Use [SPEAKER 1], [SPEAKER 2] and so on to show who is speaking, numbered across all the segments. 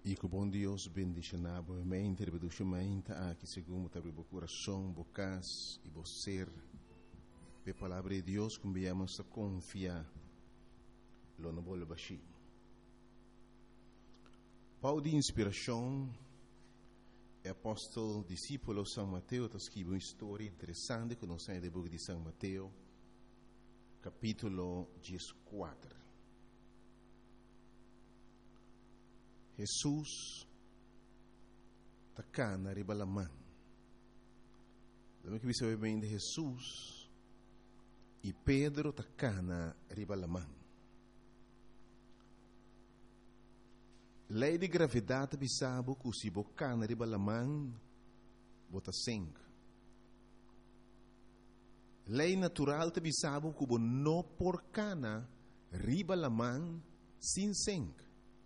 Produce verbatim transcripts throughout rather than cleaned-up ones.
[SPEAKER 1] E que o bom Deus bendicionar a mente, reproduzimente aqui segundo o coração, bocas e o ser. A palavra de Deus que viemos a confiar, lo não vou baixar. Paulo de inspiração, é apóstolo, discípulo de São Mateus, está escrevendo uma história interessante que nós temos no livro de São Mateus, capítulo quatorze. Jesus está cá na ribalamã. Lembra que você vai bem de Jesus e Pedro está cá na ribalamã. Lei de gravidade bisabo que se boca na ribalamã bota sangue. Lei natural te bisabo que bo no porcana ribalamã sem sangue.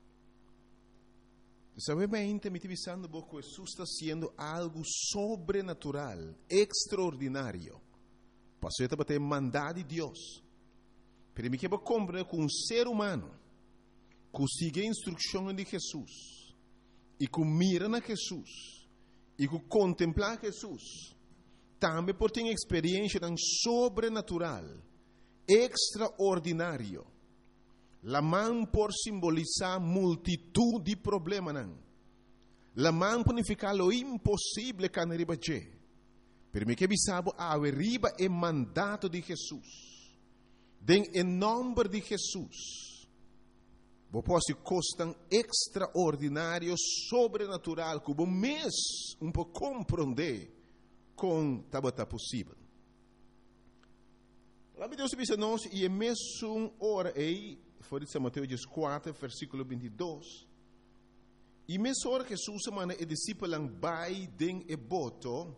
[SPEAKER 1] Sabemente, me pensando que Jesus está sendo algo sobrenatural, extraordinário. Passou a ter mandado de Deus. Mas me quero compreender que um ser humano que sigue a instrução de Jesus e que mira na Jesus e que contempla Jesus, também pode ter uma experiência tão sobrenatural, extraordinário. La mão por simbolizar multitud de problemas. La mão por significar lo impossível que não riba c'è. Per me que bisabo a riba é mandato de Jesus. Den em nome de Jesus. Bo posso costan extraordinário, sobrenatural, que bo mes um pouco compreender com tabata possível. A palavra de Deus diz a nós, e é mesmo hora aí, foi de São Mateus quatro, versículo vinte e dois. E mesmo hora que Jesus manda e discípulos vai den e boto,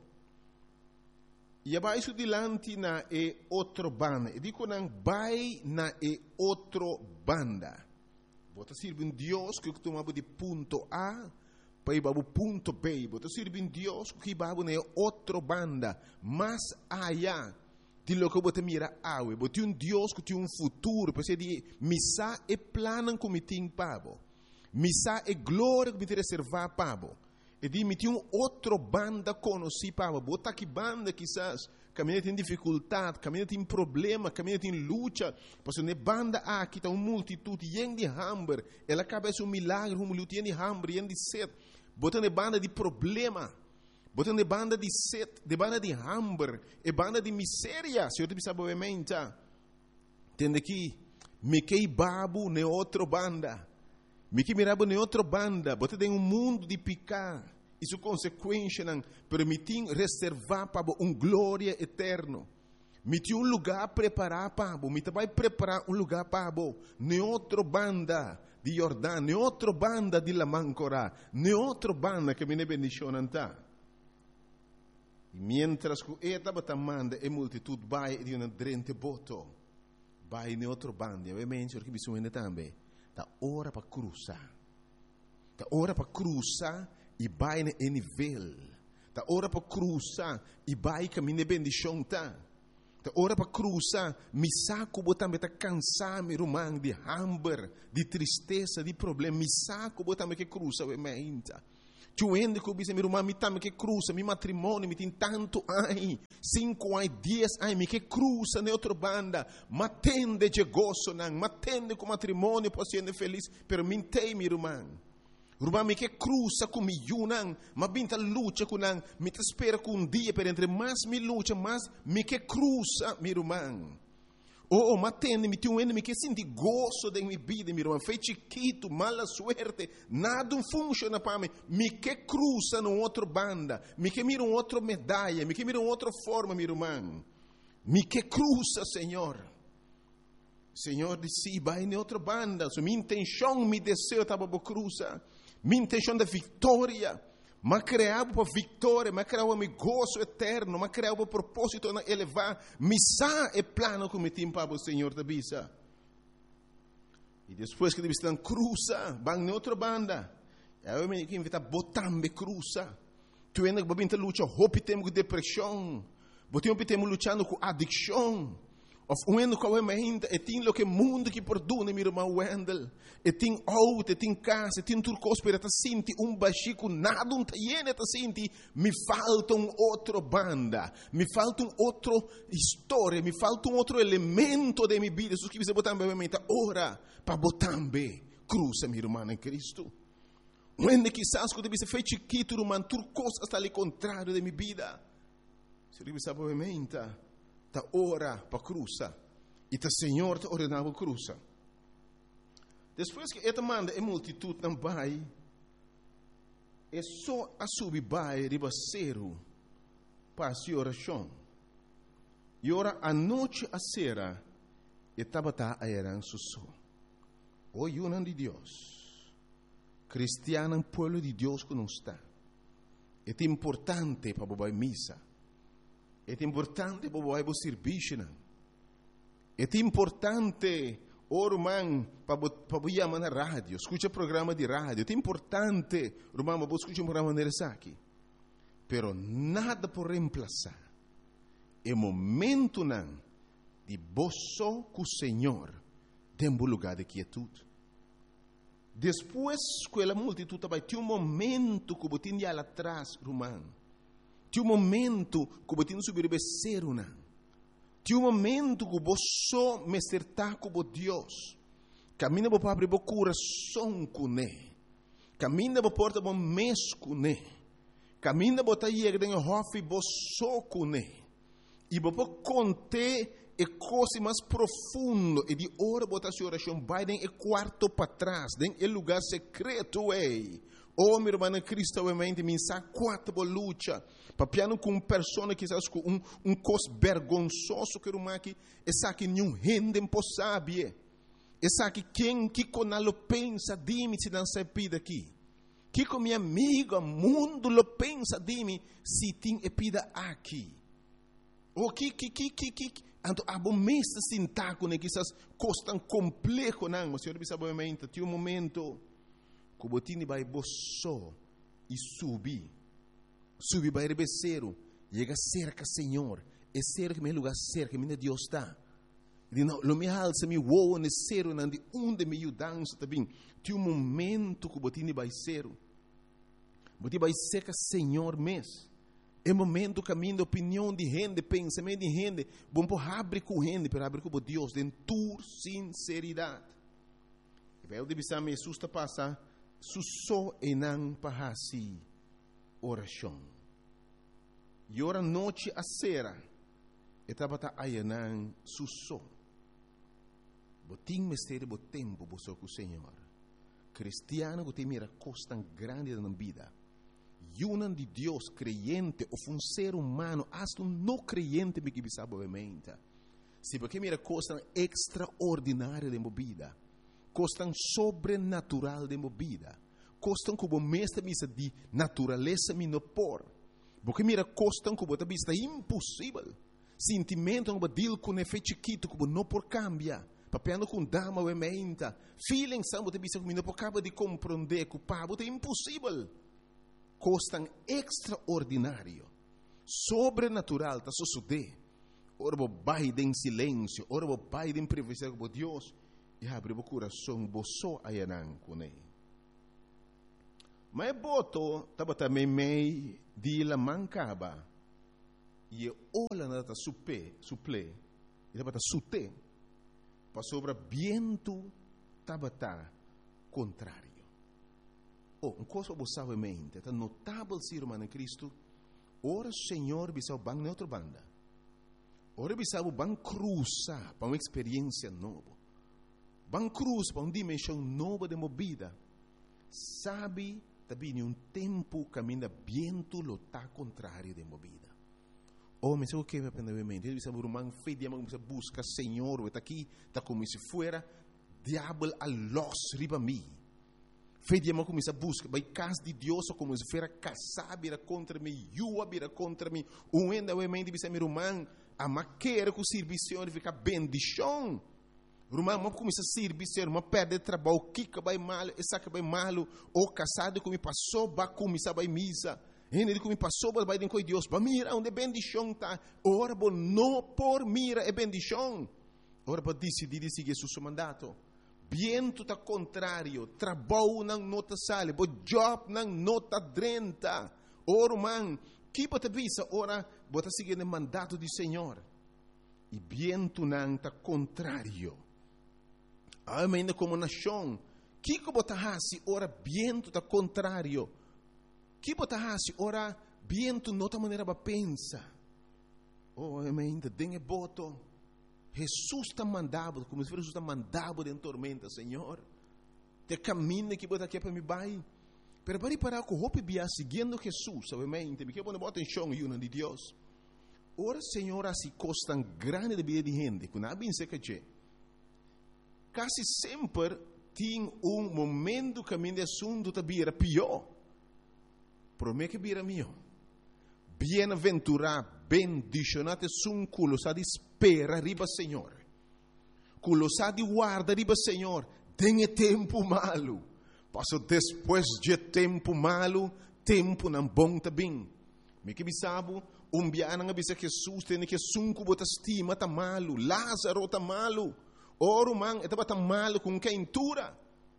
[SPEAKER 1] e vai su dilante na e outro banda. E dico nang vai na e outro banda. Bota sirve um Deus que tomava de ponto A para ir para o ponto B. Bota sirve um Deus que vai na outro banda, mais allá de lo que você mira awe, você tem um Deus que tem um futuro, para ser de missa e plano que me tem pabo, missa e glória que me tem reservar pabo, e de me tem um outro banda conheci pabo, bota que banda quizás caminha tem dificuldade, caminha tem problema, caminha tem luta, porque ne banda aqui está uma multitud yen de hambre, ela cabeça um milagre, um luta yen de hambre, yen de sede, bota ne banda de problema. Botando de banda de sede, de banda de hambre, e banda de miséria. Se eu te pensava obviamente, tende que me que babu ne outra banda, me que mirabo ne outra banda, bote tem um mundo de picar, e sua consequência não permitir reservar para um glória eterno. Me tinha um lugar preparar para bo, me vai preparar um lugar para bo, ne outra banda de Jordão, ne outra banda de la Mancora, ne outra banda que me ne bendicionanta. E mientras que ela estava manda e multitud vai de uma drente boto, vai em outro bando, obviamente, porque bisogna também, da hora para cruzar, da hora para cruzar e vai em nível, da hora para cruzar e vai caminhar bendição tá, da hora para cruzar, me saco botar me tá cansado, me rumang de hambre, de tristeza, de problema, me saco botar me que cruza, obviamente. Tuende que eu meu irmão, me tame que cruza, meu matrimônio, me tem tanto ai, cinco ai, dez ai, me que cruza na outra banda, matende de gozo, não, matende com matrimônio, posso ser feliz, pero me tem, meu irmão. Irmão, me que cruza com mi não, mas binta luta com não, me te espera com um dia, per entre mais me luta, mais me que cruza, meu irmão. Oh, matende, me tem um me que senti gozo da minha vida, meu irmão. Foi chiquito, mala suerte, nada funciona para mim. Me que cruza numa outra banda, me que mira uma outra medalha, me que mira uma outra forma, meu irmão. Me que cruza, Senhor. Senhor disse, vai em outra banda. So, minha intenção, meu desejo estava para cruzar. Minha intenção da vitória. Mas criava para vitória, mas criava para gozo eterno, mas criava para propósito de elevar. Missa é plano que me tem para o Senhor da bisa. E depois que deve estar cruza, vai em outra banda. Eu me invita a botar me cruza. Tu ainda vai vir lutar, hope temos depressão, Botemos temos lutando com adicção. Of wendo que we ainda e tem lo que mundo que perdona meu irmão Wendel. E tem auto, e tem casa, e tem turcos para ta senti um baxico nada um taiene ta senti. Me falta um outro banda, me falta um outro história, me falta um outro elemento de minha vida. Jesus que você botar bem mente ora para botar bem cruza meu irmão em Cristo. Wende quizás quando você fez chiquito, irmão, turcos hasta ali contrário de minha vida. Se você sabe bem mente. Ta ora para cruza e ta Senhor te ordenava cruza. Depois que esta manda a multitud não vai, é só a subir vai ribaceiro para a oração. E ora a noite a sera e tabata a eran susso. O yunan de Deus, cristiano pueblo de Deus que não está. É importante para bobar missa. É importante para o serviço. É importante, irmão, para o chamar na rádio. Escuta programa de rádio. É importante, irmão, para escutar um programa de aqui. Pero nada por reemplazar. É momento não de boço com o Senhor dentro do lugar de quietude. Depois que a multitud vai ter um momento que você tem lá atrás, irmão. Tinha um momento que você não subir becer uma. Tinha um momento que você me acertar com Deus. Caminha para abrir o coração com ele. Caminha para porta o mês com ele. Caminha para ir em hofe você com ele. E para contar e coisa mais profundo e de hora botar sua oração vai em quarto para trás, em lugar secreto é. Oh, meu irmão Cristo, obviamente, me sabe quatro luta. Papiano com uma pessoa que sabe com um um cos vergonzoso que uma que essa que nenhum rende impossível. Essa que quem que conalo pensa de mim se não se pida aqui. Que com minha amiga mundo lo pensa de mim se tem epida aqui. O que que que que que anto abomesta sintaco né que essas costas complexo não, mas senhor sabe obviamente, tem um momento que botini vai boço e subir. Subir vai rebeceiro. Chega cerca, Senhor. É cerca, meu lugar cerca, minha Deus está. E não, lo me alça, me voa, ne cero, não de onde me dança também. Tem um momento que botini vai ser. Botini vai cerca, Senhor, mês. É momento caminho de opinião de gente, pensamento de gente. Bom, por abrir com gente, para abrir com Deus, de tua sinceridade. E vai eu dever saber, Jesus está passando. Susso e não parasi oração. E ora noite a sera. E tabata ayanan susso. Botim mistério bo tempo bo com o Senhor. Cristiano botim mira costa grande na vida. Yunan de Deus creyente ou um ser humano hasta um não creyente me que bisabo obviamente. Se porque mira costa extraordinária de vida. Costam sobrenatural de movida. Costam como mestre misa de natureza minopor. Porque mira costam como a vista impossível. Sentimento como deal com efeito chiquito como não por cambia. Papiando com dama ou emenda. Feeling são a vista como não por acaba de compreender que o pabo é impossível. Costam extraordinário. Sobrenatural tá suceder. Ora bo baile em silêncio, ora bo baile em privacidade com Deus. E abre o coração, boço ayanan com ele. Mas boto, estava também meio de la mancaba. E olha na ta supe, suple, e estava sute, para sobre viento, estava contrário. Oh, um coisa você sabe mente, é notável ser humano em Cristo. Ora, Senhor, bisau bang na outra banda. Ora, bisau bang cruza para uma experiência nova. Van cruz para uma dimensão nova de movida. Sabe, também em um tempo caminha viento lo tá contrário de movida. Oh, mas o que vai aprender a mente? Ele sabe, irmão, fé de amor, busca Senhor, está aqui, está como se fuera diabo a los riba mim. Fé de amor, como se busca, vai casa de Deus, como se fuera casar, vira contra mim, yua, vira contra mim. Um enda, obviamente, vai ser meu irmão, a maquera com o serviço, fica bendição. Irmão, vamos começar a servir, ser uma perda de trabalho, que vai mal, essa que vai mal, ou casado que me passou, vai começar a misa. Ele que me passou vai den com Deus, para mira onde bendição tá. Ora bo não por mira é bendição. Ora bo decidir seguir seu mandato. Viento tá contrário, trabalho não nota sale, bo job não nota drenta. Ora man, que bota visa ora bota seguir o mandato do Senhor. E viento não tá contrário. Ainda como nação, que que bota hasi ora viento tá contrário. Que bota hasi ora viento nota maneira ba pensa. Oh, ainda tem boto. Jesus está mandado, como se Jesus está mandado em tormenta, Senhor. Te caminho que bota aqui para me vai. Pero para parar com roupa bia seguindo Jesus, obviamente, me quer botar atenção e uma de Deus. Ora, Senhor, assim costam grande de vida de gente, que não bem se que quase sempre tem um momento que a minha assunto está bira pior. Por mim que bira meu. Bem-aventurado, bendicionado é um culo sa de espera riba Senhor. Culo sa de guarda riba Senhor. Tem tempo malo. Passo depois de tempo malo, tempo não bom também. Me que bisabo, um dia não avisa que Jesus tem que sunco bota estima tá malo, Lázaro tá malo. Oro man, etaba tá malo com quem tura.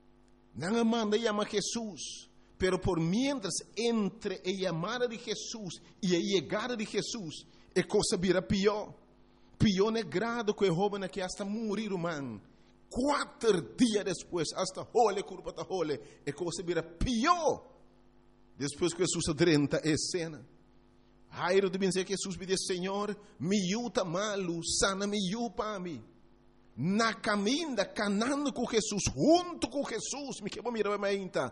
[SPEAKER 1] Não manda chama Jesus. Pero por mientras entre a llamada de Jesús y a llegada de Jesús, es cosa vira pior. Pior negrado que el joven que hasta morir, man. Cuatro días después, hasta jole, curva ta jole, es cosa vira pior. Después que Jesús adrenta a escena. Jairo de dizer que Jesus me diz, Senhor, me yuta malo, sana me yupa a mim. Na caminda, canando com Jesus, junto com Jesus, me quebra mirar a mente.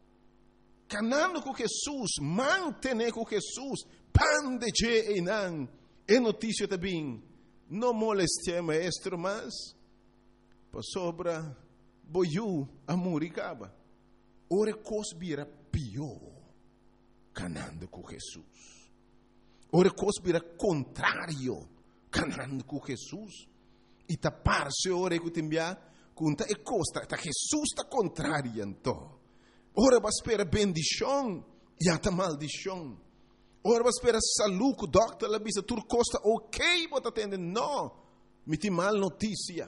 [SPEAKER 1] Canando com Jesus, mantener com Jesus, pan de je e não. É notícia também. Não moleste maestro, mas para sobra boiu a muricaba. Ora cosbira pior, canando com Jesus. Ora cosbira contrário, canando com Jesus. E tapar-se ora que timbia, conta e costa, tá Jesus está contrário então. Ora vai esperar bendição e até maldição. Ora vai esperar saúde, o doctor lá bisa tur costa ok, bota atender não, me tem mal notícia.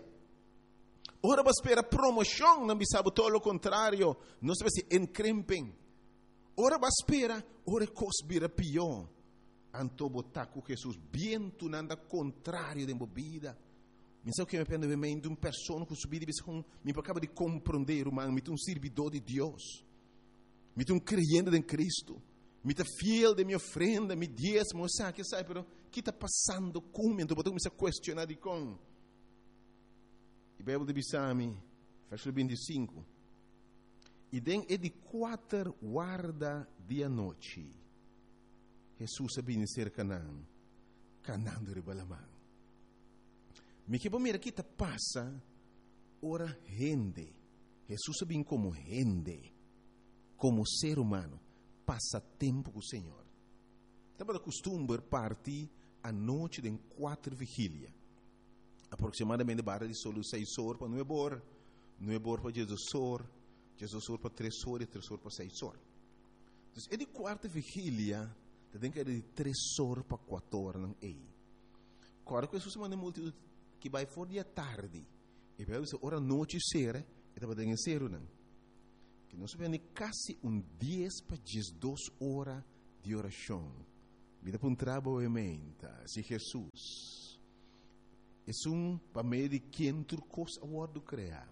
[SPEAKER 1] Ora vai esperar promoção, não bisa todo o contrário, não se vai se encrempem. Ora vai esperar, ora cosbira pior. Anto botar com Jesus, bem tu nanda contrário da bebida. Me sabe que me pende bem de uma pessoa que subir e com me acaba de compreender, man, me um servidor de Deus. Me um creyente em Cristo. Me tá fiel de minha ofrenda, me diezmo, sabe que sabe, pero que está passando comigo? Então botou me a questionar de com. E Bíblia de Bissami, versículo vinte e cinco. E den é de quatro guarda dia noite. Jesus sabia ser Canaã, Canaã de Ribalamã. Me que bom mira que tá passa, ora rende. Jesus sabia como rende, como ser humano, passa tempo com o Senhor. Estava de costume partir a noite de quatro vigília. Aproximadamente barra de solo seis horas para nove horas, nove horas para Jesus horas, Jesus horas para três horas e três horas para seis horas. Então, é de quarta vigília, tem que ir de três horas para quatro horas, não é? Claro que Jesus manda multidão que vai fora de tarde. E vai dizer, ora noite será, e estava dentro de ser, não? Que nós vemos quase um dez para duas horas de oração. Vida para um trabalho se Jesus é um para meio de quem turcos a word criar.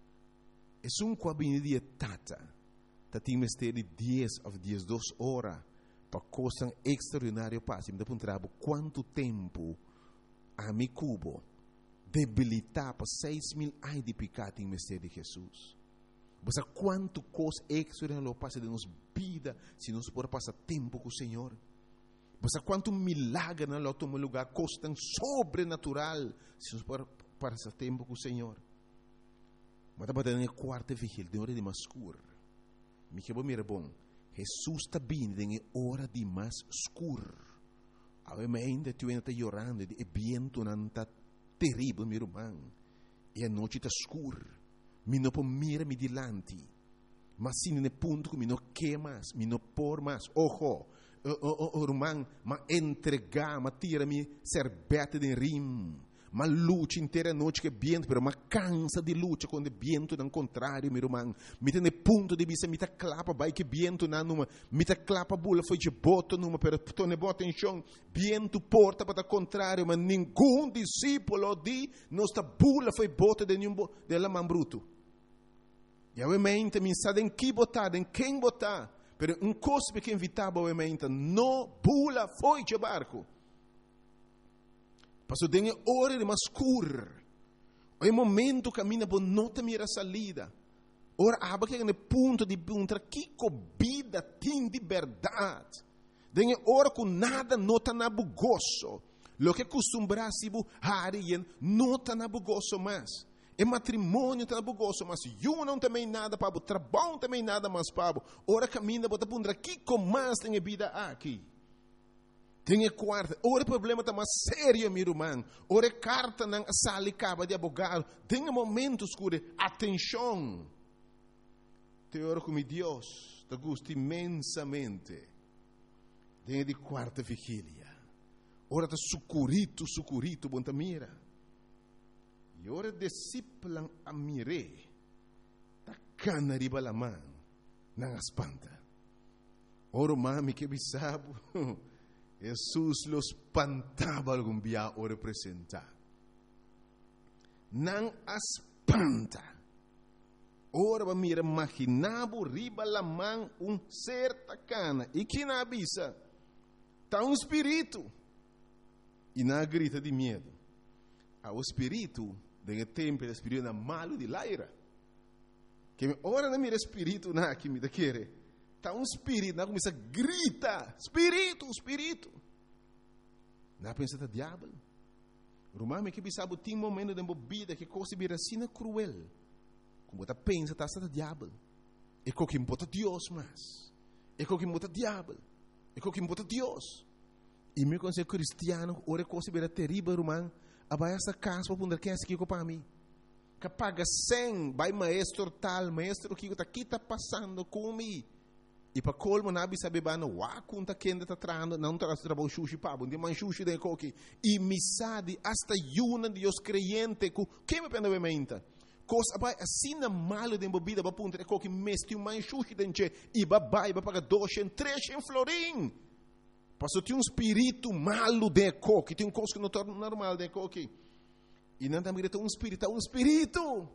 [SPEAKER 1] É um cabine de tata. Tati mistério de dez a duas horas para coisa extraordinária passe. Vida para um trabalho quanto tempo a mi cubo debilitar para seis mil anos de pecado em mistério de Jesus. Mas quanto coisa extraordinária passa de nossa vida se nós podemos passar tempo com o Senhor. Mas quanto milagre não toma lugar, coisa tão sobrenatural se nós podemos passar tempo com o Senhor. Mas estava dando a quarta vigília, de hora de mais escuro. Me que bom, mira bom. Jesus está vindo em hora de mais escuro. Obviamente, tu ainda está chorando, e o vento não está terrível, meu irmão. E a noite está escura. Me não pode mirar me dilante. Mas se no ponto que me não quer mais, me não por mais. Ojo, o irmão, mas entregar, mas tira-me serbete de rim. Mas luta inteira noite que viento, pero mas cansa de luta quando viento não contrário, meu irmão. Me tem ponto de vista, me tá clapa, vai que viento não numa, me tá clapa bula foi de boto numa, pero tu ne bota em chão, viento porta para o contrário, mas nenhum discípulo de nossa bula foi bota de nenhum de la man bruto. E a mente me sabe em que botar, em quem botar, pero um cospe que invitava a mente, não bula foi de barco. Passo tem hora de mascur. É momento que caminha por nota mira salida. Ora aba que é no ponto de punta que vida tem de verdade. Tem hora com nada nota na bugoso. Lo que costumbra se bu harien nota na bugoso mais. É matrimônio tá na bugoso, mas eu não também nada para o trabalho também nada mais para. Ora caminha por punta que com mais tem vida aqui. Tem quarta, ora o problema está mais sério, meu irmão. Ora carta na sala acaba de abogado. Tem momentos que atenção. Te oro com Deus, te gusta imensamente. Tem de quarta vigília. Ora está sucurito, sucurito, bom mira. E ora discípulo a mire. Ta cana riba la mão, não espanta. Ora mami que bisabo. Jesus los espantava algum dia o representar. Não espanta. Ora va mira imaginavo riba la mão um certa cana e que na avisa tá um espírito e na grita de medo. O espírito de tempo o espírito malo de laira. Que ora na mira espírito na que me da querer. Está um espírito, não começa a gritar, espírito, espírito. Não pensa que é diabo. Romano que sabe tem momento de bebida que coisa vira assim cruel. Como você pensa, está sendo diabo. É o que importa Deus mais. É o que importa diabo. É o que importa Deus. E meu conselho cristiano, ora coisa vira terrível, romano. Abaixo essa casa para poder quem é que para mim. Que paga cem, vai maestro tal, maestro que está aqui está passando comigo. E para colmo nabi sabe bano wa kunta kenda ta trando não tra trabalho sushi pabo de man sushi de coque e misade hasta yuna de os creyente ku que me pena vementa cos abai assina malo de bebida ba punta de coque mesti um man sushi denche e babai ba paga dois em três em florim passou tem um espírito malo de coque tem um coisa que não torna normal de coque e não também tem um espírito um espírito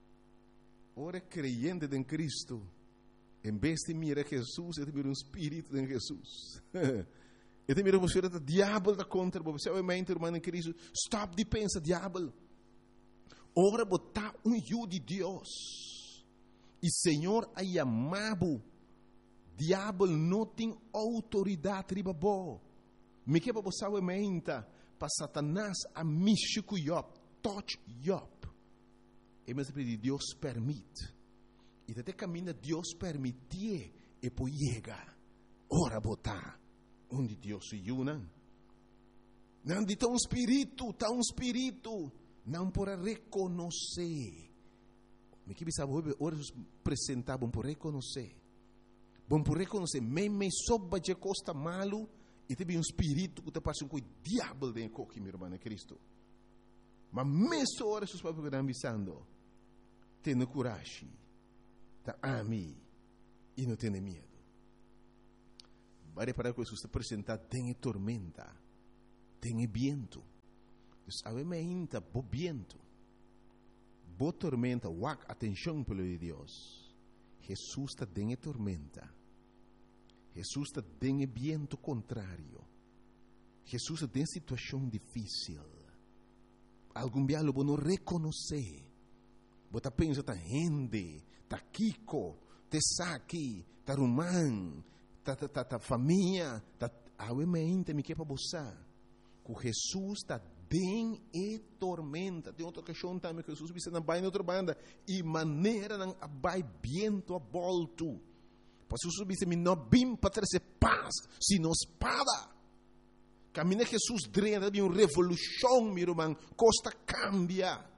[SPEAKER 1] ora creyente em Cristo. Em vez de mirar Jesus, ele mira um espírito de Jesus. Ele mira você o diabo da contra você, obviamente, irmão em Cristo. Stop de pensar diabo. Ora botar um eu de Deus. E Senhor a chamado. Diabo não tem autoridade riba bo. Me que você obviamente para Satanás a mexer com Job, touch Job. E mas Deus permite. E até caminha Deus permitir e poi chega. Ora botar onde Deus se una. Não de um espírito, tá um espírito, não por reconhecer. Me que sabe ora apresentar bom por reconhecer. Bom por reconhecer, me me soba de costa malo e teve um espírito que te passa com o diabo de coque, meu irmão, é Cristo. Mas mesmo ora seus papos que estão pensando, tenha coragem. Ami e não tem medo. Vai reparar que Jesus está apresentado, tem tormenta, tem viento. Então, a mente, bo viento, bo tormenta, wak, atenção pelo de Deus. Jesus está tem tormenta. Jesus está tem viento contrário. Jesus está em situação difícil. Algum dia lo não reconhecer. Você pensa, está rende. Ta Kiko, te Saki, ta Rumán, ta, ta, ta, ta família, ta mente me que para você. Que Jesus está bem e tormenta. Tem outra questão também que Jesus disse na baia outra banda e maneira não abai viento a volto. Pois Jesus disse me não bim para trazer paz, sino espada. Caminha Jesus drena de uma revolução, meu irmão, costa cambia.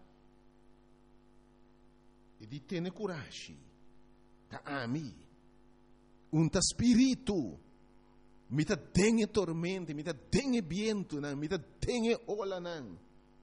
[SPEAKER 1] E di tene coragem, ta ami, um ta espírito, Mita dengue tormenta, mita dengue viento, nan, mita dengue ola nan.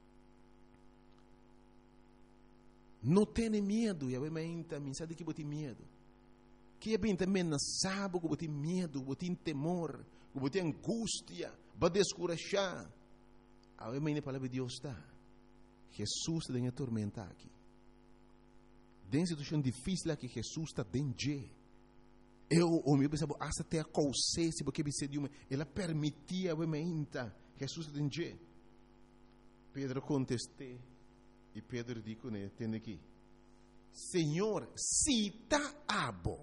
[SPEAKER 1] Não tenha medo, e a menta, me sabe que bote medo. Que é bem também na sábado, que bote medo, bote temor, que bote angústia, para descurajar. A menta a palavra de Deus está. Jesus tem a tormenta aqui. Tem situação difícil aqui, Jesus está dentro. Eu, o meu pensava, hasta até a consciência, porque você de uma, ela permitia a menta, Jesus está dentro. Pedro contestou. E Pedro disse, né, tem aqui, Senhor, se está abo,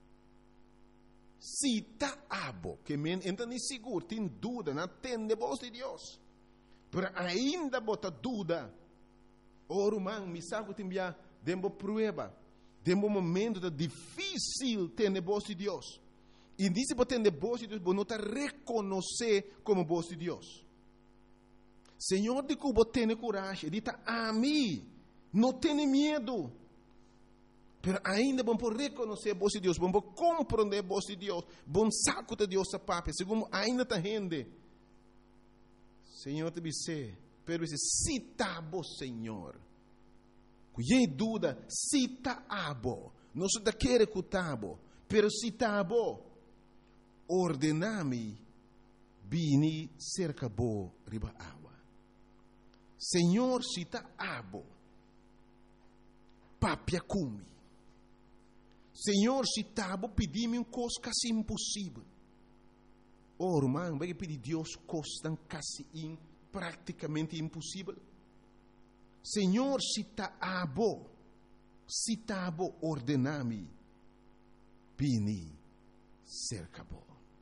[SPEAKER 1] se está abo, que men entra nem seguro, tem dúvida, não tem de voz de Deus, mas ainda bota dúvida, ora, man, me sabe que tem já, dembo prueba, dembo momento da difícil ter de voz de Deus, e disse para ter de voz de Deus, para não te reconhecer como voz de Deus. Senhor, de que você tem coragem, diz a mim, não tenha medo, mas ainda vamos reconhecer a voz de Deus, vamos compreender a voz de Deus, vamos saco de Deus a papai, segundo ainda está rende. Senhor, te disse, pero disse, se está bom, Senhor, cuide dúvida, se está abo, não se quer que está bom, pero se está bom, ordename, vini cerca bo riba água. Senhor, se está abo, papia cumi. Senhor, se está abo, pedi-me uma coisa quase impossível. Oh, irmão, vai pedir Deus coisa quase in, praticamente impossível. Senhor, se está abo, se está abo, ordename, pini, cerca bo.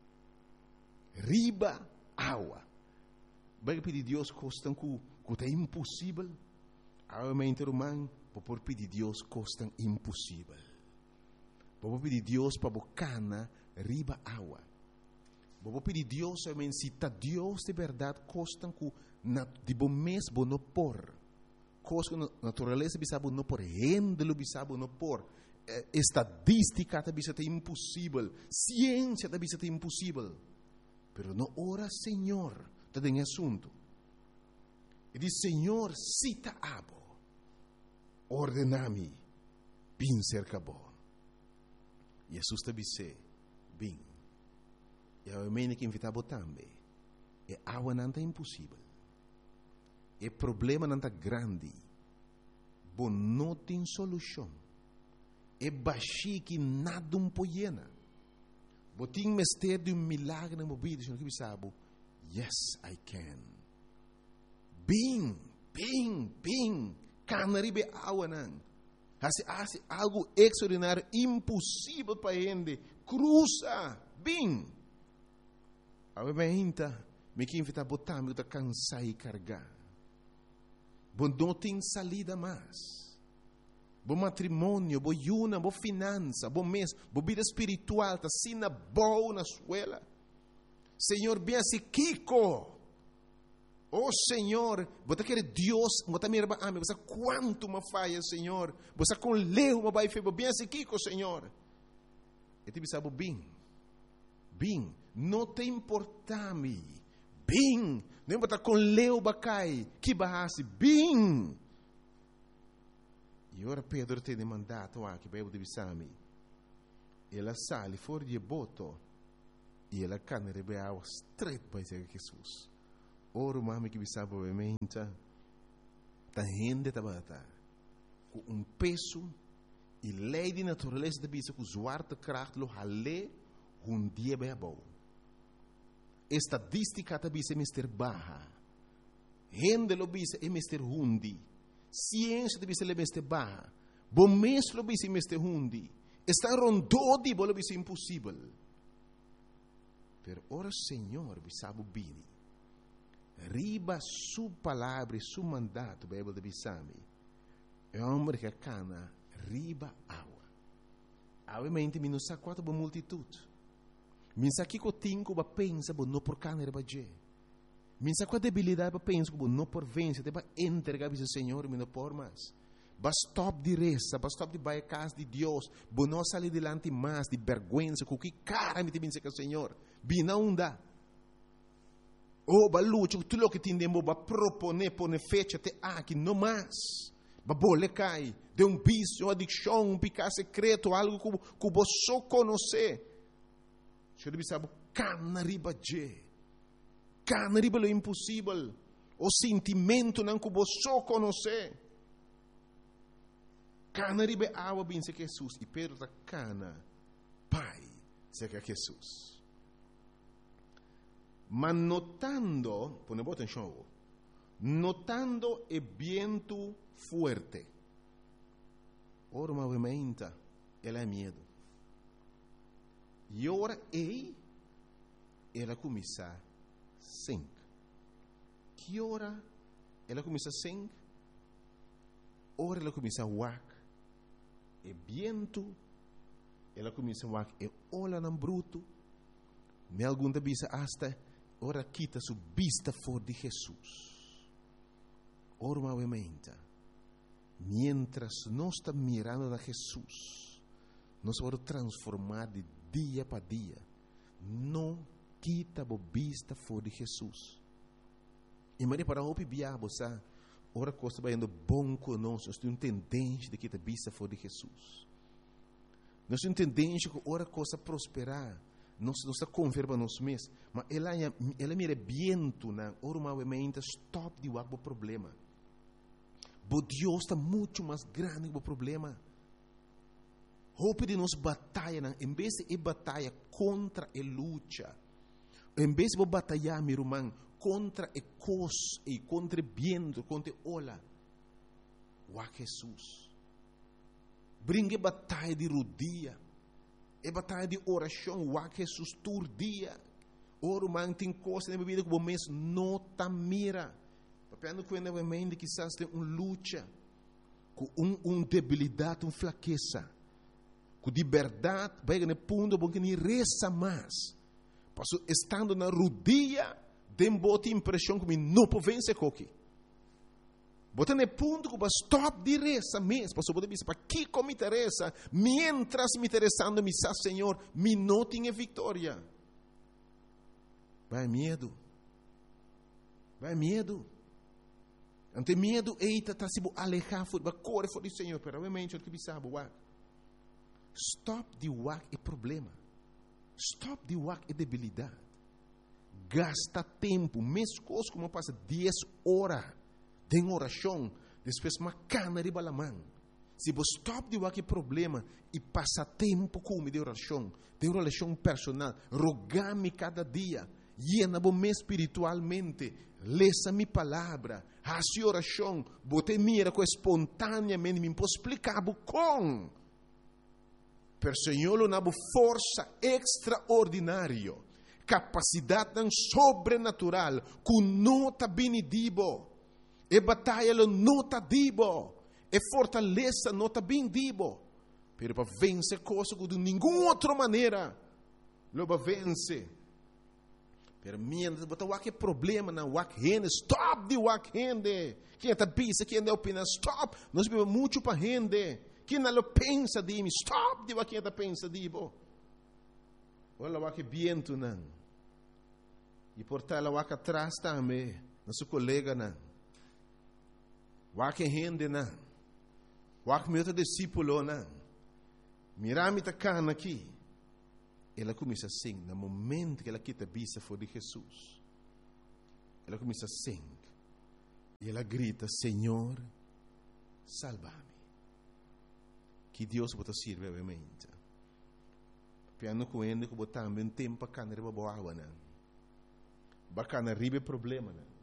[SPEAKER 1] Riba água. Vai pedir Deus coisa que é impossível, realmente, irmão, por pedir Deus coisa impossível. Vou pedir Deus para bocana riba água. Vou pedir Deus, realmente, se está Deus de verdade, coisa que de bom mês não por, coisa que natureza bisabo não por, rendelo bisabo não por, estadística também é impossível, ciência também é impossível. Pero não ora, Senhor, está em assunto. E diz, Senhor, cita abo, ordenami, bin cerca bo. Jesus te disse, bin. E a mene que invitava também. E água não é impossível. E problema não é grande. Bom, não tem solução. E baixi que nada um poiena. Botim mistério de um milagre na mobília, senhor que sabe. Yes, I can. Bing, bing, bing. Canaribe água não. Hace algo extraordinário, impossível para ele. Cruza, bing. A minha me que invita a botar, me que cansar e carregar. Bom, não tem salida mais. Bom matrimônio, bom yuna, bom finança, bom mês, bom vida espiritual, tá sina boa na escola. Senhor, bem assim, Kiko. Oh, Senhor, você quer Deus, você me ama, você quanto me falha, Senhor. Você com leu, me vai fazer, bem assim, Kiko, Senhor. E te sabe, bem, bem, não te importa-me, bem, não importa com leu, bacai, que barrasse, bem. E ora Pedro tem mandato aqui para eu divisar-me. Ela sale fora de boto e ela cana rebeau straight para Jesus. Ora o mami que bisava obviamente tá rende tabata com um peso e lei de natureza de bisa com zuarta kracht lo hale um dia bebo. Estadística da bisa mister baha. Rende lo bisa é mister hundi. Ciência de bisa lebeste barra, bom mês lo bisa meste hundi, está rondou de bolo bisa impossível. Pero ora Senhor bisabo bini, riba su palavra, su mandato, Bíblia de bisami, é homem que cana riba água. Obviamente mi non sa quanto ba multitude, mi sa que cotinco ba pensa bo no por cana riba je. Minsa com a debilidade para pensar que não por vencer, para entregar ao Senhor, não por mais. Ba stop de reza, ba stop de vai a casa de Deus. Ba não sair delante mais de vergonha, com que cara me te benze com o Senhor. Bina unda. Oh, ba luta, tudo o que tem demo, ba propone, pone fecha te aqui, não mais. Ba bole cai, de um vício, uma adicção, um pecado secreto, algo que que você só conhece. Você deve saber, cana riba je. Cana riba lo impossível. O sentimento não que você só conhece. Cana riba água bem se Jesus. E Pedro da cana, pai, se que Jesus. Mas notando, ponemos atenção, notando o vento fuerte, ora movimenta, ela é medo. E ora ei, ela começa a sing. Que ora ela começa a sing? Ora ela começa a wak. E vento, ela começa a wak. E olha não bruto. Me alguma vez hasta ora quita su vista for de Jesus. Ora movimenta. Mientras nós estamos mirando a Jesus, nós vamos transformar de dia para dia. Não quita a vista for de Jesus. E mas para o biabo, sabe? Ora costa vai indo bom conosco. Nós temos tendência de quitar a vista for de Jesus. Nós temos tendência que ora costa prosperar. Nós não está converba nós mesmos, mas ela ela mira viento na ormamente stop de o problema. Bo Deus está muito mais grande que o problema. Hope de nós batalha, em vez de batalha contra a luta, em vez de batalhar, meu irmão, contra a cos e contra o viento, contra a ola, o Jesus. Brinque batalha de rodia. É batalha de oração, o Jesus todo dia. Oro man tem coisa na bebida que o mês não tá mira. Papendo que o mente quizás tem uma luta, com um, um debilidade, uma fraqueza, com de verdade, vai no ponto bom que nem reza mais. Passo estando na rodia, tem boa impressão que não pode vencer coque. Bota no ponto que vai stop de reza mesmo. Passo pode dizer, para que como me interessa? Mientras me interessando, me sa Senhor, me não tinha vitória. Vai medo. Vai medo. Ante medo, eita, tá se alejar, vai correr fora do Senhor. Pero obviamente, eu te sabe, wak. Stop de wak é problema. Stop de wak é debilidade. Gasta tempo, mesmo coisa como passa dez horas. Tem oração, depois uma cana de balamã. Se você stop de qualquer problema e passa tempo com de oração, de oração personal, rogar-me cada dia, llena-me espiritualmente, leça minha palavra, faça oração, bote mira com espontaneamente, me posso explicar com. Per Senhor, uma força extraordinária, capacidade sobrenatural, com nota benedibo. E batalha não está dibo. E fortaleza não está bem dibo. Pero para vencer coisa de nenhuma outra maneira. Lo para vencer. Pero mientras botar o que problema na wak rende. Stop de wak rende. Quem está pensa, quem não opina, stop. Nós vivemos muito para rende. Quem não pensa de mim, stop de wak quem está pensa dibo. Olha o wak viento não. E portar o wak atrás também. Nosso colega não. Wak rende não. Wak meu discípulo não. Mirame ta cana aqui. Ela começa a sing. No momento que ela quita a vista for de Jesus. Ela começa a sing. E ela grita, Senhor, salva-me. Que Deus pode servir obviamente. Piano com ele que botar um tempo para cana riba boa não. Bacana riba problema não.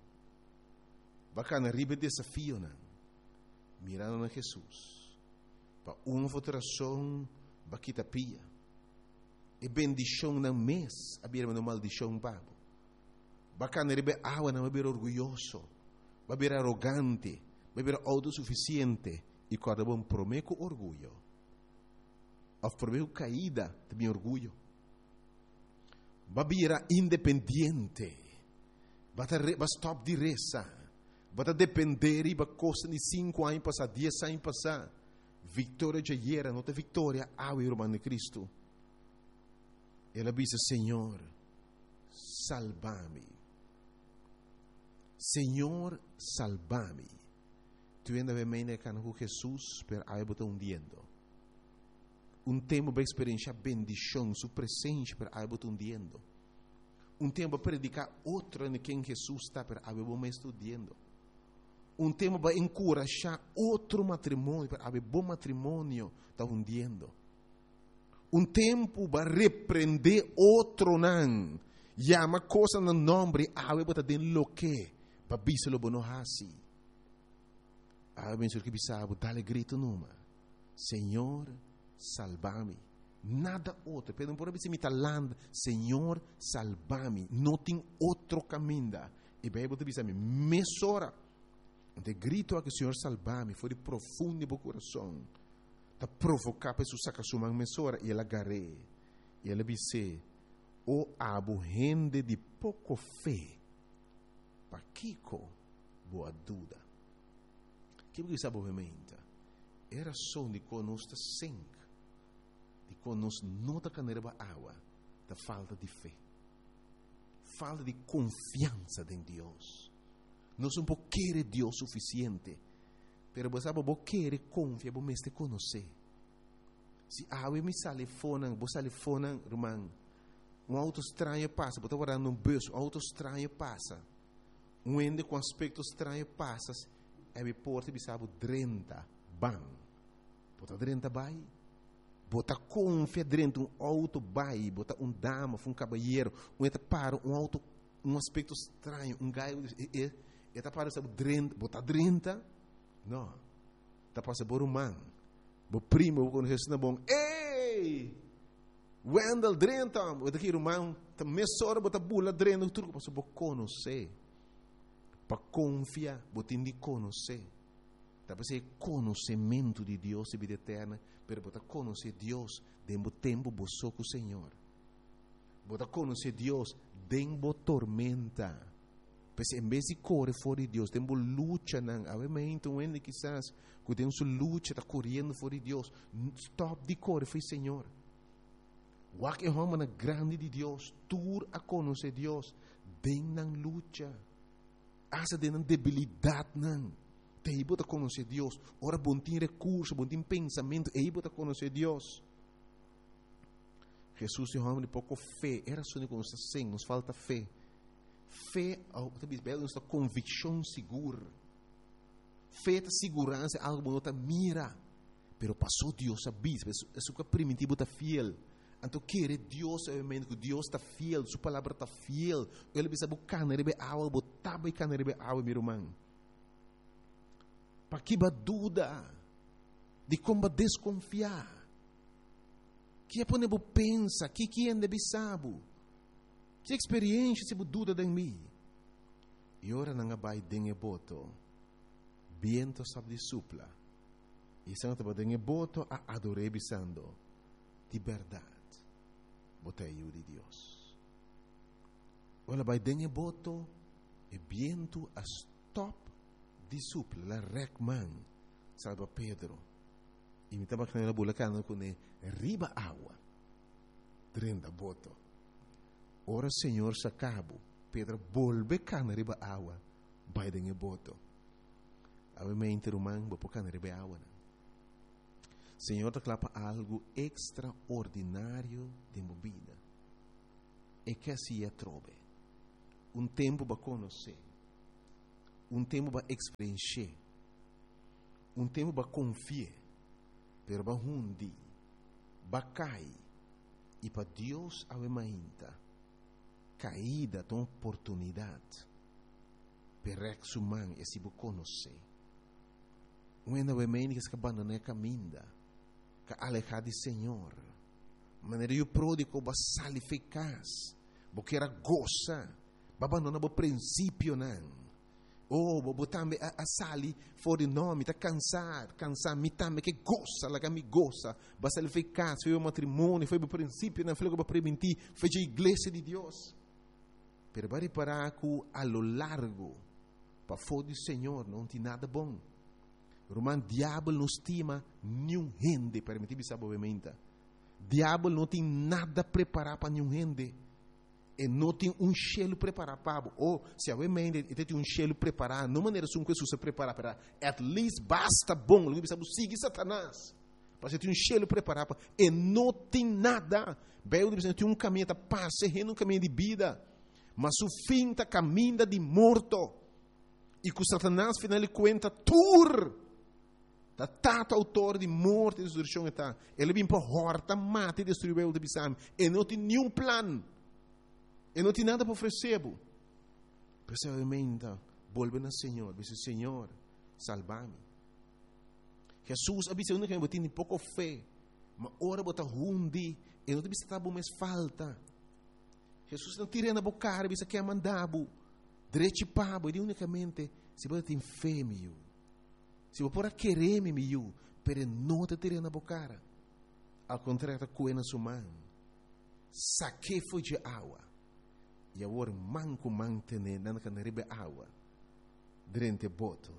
[SPEAKER 1] Bacana riba desafio não. Mirando na Jesus. Para uma votação, baquita pia. E bendição na mês, abrir uma maldição babo. Bacana riba água não vai orgulhoso, vai ser arrogante, vai ser autossuficiente e cada bom prometo orgulho. Of prometo caída de meu orgulho. Vai ser independente. Vai stop de reza. Bota depender e costa de cinco anos passar, dez anos passar. Vitória já era, não tem vitória, ao irmão de Cristo. Ela disse, Senhor, salva-me. Senhor, salva-me. Tu ainda vem me com Jesus, per aí botar um diendo. Um tempo para experienciar bendição, sua presença, per aí botar um diendo. Um tempo para predicar outra em quem Jesus está, per aí botar um estudando. Um tempo para encorajar outro matrimônio, per aí bom matrimônio, está hundiendo. Um tempo para repreender outro não. Llama coisa no nome, aí botar dentro lo que, para biselo bono hasi. Aí bem que bisabo, dale grito numa. Senhor, salva-me. Nada outro. Pedro por abrir me land, Senhor, salva-me. Não tem outro caminho. E bem botar bisabo, mesora. De grito a que Senhor salva-me, foi de profundo do coração. Da provocar para sacar sua mesora e ela agarrei. E ela disse, o abo gente de pouco fé, para Kiko, boa dúvida. Que você sabe obviamente, era só de conosco sangue, de conosco nota caneira água, da falta de fé, falta de confiança em Deus. Nós não podemos querer Deus suficiente. Pero você sabe, você quer confiar, você mesmo conhecer. Se a água me sale fora, você sale fora, irmão, um auto estranho passa, você está guardando um bus, um auto estranho passa, um ende com aspecto estranho passa, e me porta, você sabe, trinta, bam. Você trinta vai, você confia dentro de um auto vai, você um dama, um cabalheiro, um eta para um auto, um aspecto estranho, um gaio, e eta para, sabe, trinta, você trinta, não, está passando por um man. O primo, quando Jesus na bom, ei, Wendell trinta, o daqui irmão, tá mesora, bota bula trinta, tudo que passou por conhecer, para confiar, bota de conhecer, tá para ser conhecimento de Deus e vida eterna, pero bota conhecer Deus, dentro tempo, você com o Senhor, bota conhecer Deus, dentro tormenta. Mas em vez de correr fora de Deus, temos luta, não. Obviamente, um ende quizás, que tem sua luta, está correndo fora de Deus. Stop de correr, foi Senhor. O que é uma grande de Deus, tur a conhecer Deus, tem na luta. Asa de na debilidade, não. Tem que conhecer Deus. Ora, bom tem recurso, bom tem pensamento, e que conhecer Deus. Jesus tem uma de pouco fé. Era só que nos assim, nos falta fé. Fé, é uma convicção segura. Fé é segurança, algo que não mira. Pero passou Deus a bis, é sua primitivo está fiel. Então, quer Deus, obviamente, que Deus está fiel, sua palavra está fiel. Ele bisa buscar na rebe água, botar e na rebe água, meu irmão. Para que ba dúvida, de como desconfiar. Que é para não pensa, que que é nebisabo. Que experiência se dúvida de mim? E ora não vai dengue boto, viento sabe de supla. E se não te dengue boto a adorar bisando de verdade. Botei eu de Deus. Ora vai dengue boto e viento a stop de supla, la recman, salva Pedro. E me estava com a bulacana com riba água, trenda boto. Ora, Senhor, se acabou. Pedro, volve cana riba água. Vai dengue boto. Obviamente, irmão, vou pôr cana riba água. Senhor, te clapa algo extraordinário de minha vida. E que assim é trove. Um tempo para conhecer. Um tempo para experienciar. Um tempo para confiar. Pero para hundi. Para cair. E para Deus, obviamente, caída de uma oportunidade para que o man e se você conhecer. Um ainda bem que se abandona a caminho, que alejar do Senhor. Maneira que o pródigo vai sair eficaz, porque era goza, vai abandonar o princípio não. Oh, vou também a sair fora de nome, está cansado, cansado, me também que goza, lá que me goza, vai sair eficaz, foi o matrimônio, foi o princípio, não foi o que vai permitir, foi a igreja de Deus. Pero vai reparar que a lo largo, para fora do Senhor não tem nada bom. Romano, diabo não estima nenhum rende, permite-me saber obviamente. Diabo não tem nada preparado para nenhum rende. E não tem um cheiro preparado para. Ou, se obviamente ele tem um cheiro preparado, não maneira como Jesus se prepara para. At least basta bom. Ele sabe, siga Satanás. Para ter um cheiro preparado para. E não tem nada. Bem, ele tem um caminho de paz, um caminho de vida. Mas o fim está caminho de morto. E com Satanás, final de conta, tur. Da tata autor de morte e destruição está. Ele vem para horta, mata e destruir o de bisam. E não tem nenhum plano. E não tem nada para oferecer. Precisamente, volve ao Senhor. Diz, Senhor, salva-me. Jesus, a visão que eu tenho pouco fé. Mas ora bota rundi. E não tem que estar mais falta. Jesus não tira na boca, bisa que é mandado. Direito para, e unicamente, se você tem fé, meu. Se você pode querer, meu, pero não te tira na boca. Ao contrário, coe na sua mão. Saque foi de água. E agora, manco mantener, não can rebe água. Durante o boto.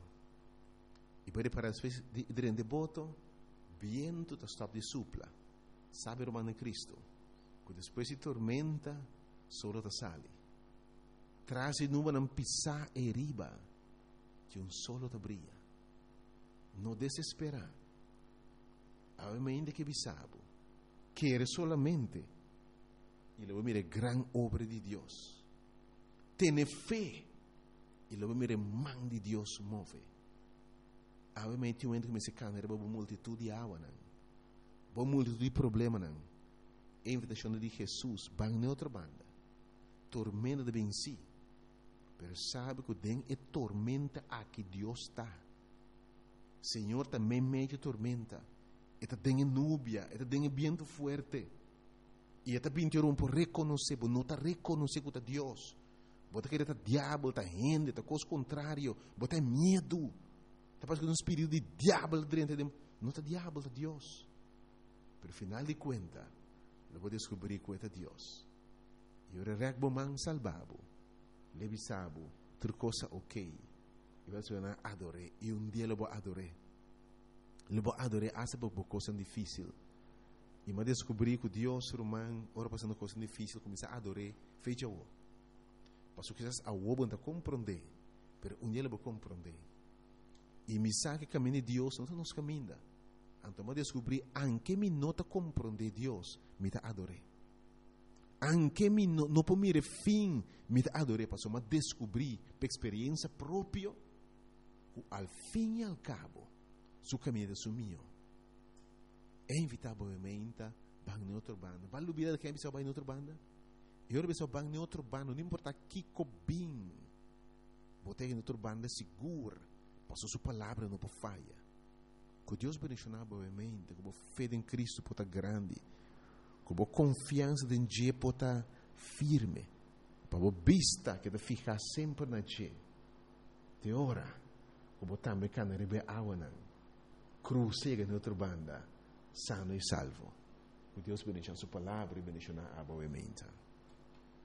[SPEAKER 1] E para para as vezes, durante o boto, viento está stop de supla. Sabe, Romano Cristo, que depois de tormenta, solo te sale. Traz numa não pisar e riba, que um solo te brilha. Não desesperar. Obviamente que bisabo, quer solamente, e lo mire gran obra de Deus. Tiene fé, e lo mire man de Deus move. Obviamente, o que me se cana, era uma multitud de água, não. Uma multitud de problemas, não. A invitação de Jesus, van na outra banda. Tormenta de venci. Pero sabe que tem é tormenta aqui Deus está. Senhor também meio tormenta. Eta tem nubia, eta tem viento forte. E eta pintou por reconhecer, por não tá reconhecer que é Deus. Bota que eta diabo, eta gente, eta coisa contrário, bota medo. Tá passando um espírito de diabo dentro de não está diabo, está Deus. Pero final de conta, eu vou descobrir que é Deus. E eu regbo man salvabo, levisabo, outra coisa ok. E vai sonar adoré. E um dia eu vou adoré. Eu vou adoré essa por coisa difícil. E eu descobri que Deus, romano, ora passando coisa difícil, começa a adorar, fecha o. Passo que a o não compreender, pero um dia eu vou compreender. E me sabe que caminho de Deus não nos caminha. Então eu descobri, anche me nota compreender Deus, me ta adoré. Anche me no, no po mire fim, me ta adoré, passo eu descobri, por experiência própria, que al fim e al cabo, su caminho é su mio. É inevitavelmente, vai em outra banda. Vai lubir que é pessoa vai em outra banda? E outra pessoa vai em outra banda, não importa que cobim. Botei em outra banda segura, passou sua palavra não pode falha. Que Deus bendicionar obviamente, que a fé em Cristo pode estar grande, que a confiança em Deus pode estar firme, para a vista que te ficar sempre na Deus. De hora, que a também can rebe água não, cruzega em outra banda, sano e salvo. Que Deus bendicionar sua palavra e bendicionar obviamente.